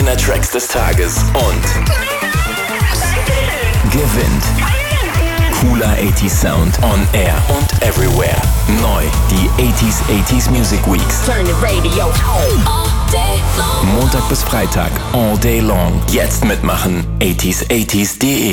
Gewinner-Tracks des Tages und gewinnt cooler 80s Sound on Air und Everywhere. Neu, die 80s Music Weeks. Turn the radio all day long. Montag bis Freitag, all day long. Jetzt mitmachen, 80s80s.de.